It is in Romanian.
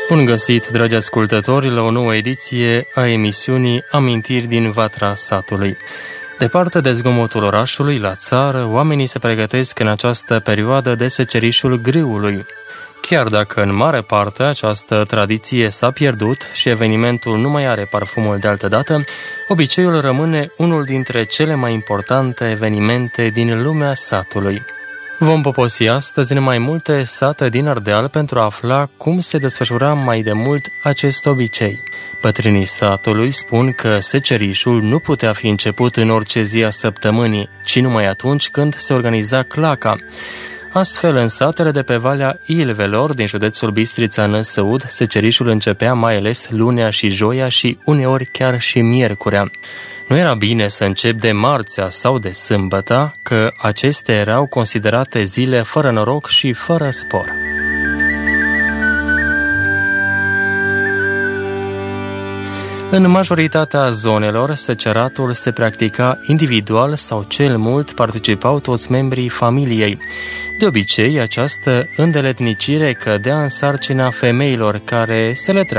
Bun găsit, dragi ascultători, la o nouă ediție a emisiunii Amintiri din Vatra Satului. Departe de zgomotul orașului, la țară, oamenii se pregătesc în această perioadă de secerișul grâului. Chiar dacă în mare parte această tradiție s-a pierdut și evenimentul nu mai are parfumul de altădată, obiceiul rămâne unul dintre cele mai importante evenimente din lumea satului. Vom poposi astăzi în mai multe sate din Ardeal pentru a afla cum se desfășura mai de mult acest obicei. Bătrânii satului spun că secerișul nu putea fi început în orice zi a săptămânii, ci numai atunci când se organiza claca. Astfel, în satele de pe Valea Ilvelor, din județul Bistrița-Năsăud, secerișul începea mai ales lunea și joia și uneori chiar și miercurea. Nu era bine să încep de marțea sau de sâmbătă, că acestea erau considerate zile fără noroc și fără spor. În majoritatea zonelor, seceratul se practica individual sau cel mult participau toți membrii familiei. De obicei, această îndeletnicire cădea în sarcina femeilor care se le